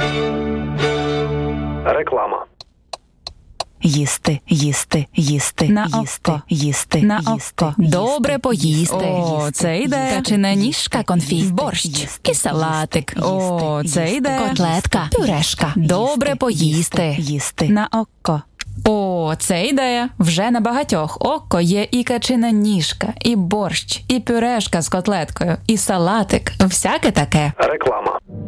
Реклама. Їсти, їсти, їсти, На їсти, око. їсти, На їсти, око. їсти, Добре поїсти. їсти, О, це йде. Качана ніжка, конфі, борщ, їсти, і салатик. О, це йде. Котлетка, пюрешка. Добре поїсти. Їсти. На око. О, це ідея. Вже на багатьох око є і качина ніжка, і борщ, і пюрешка з котлеткою, і салатик. Всяке таке. Реклама.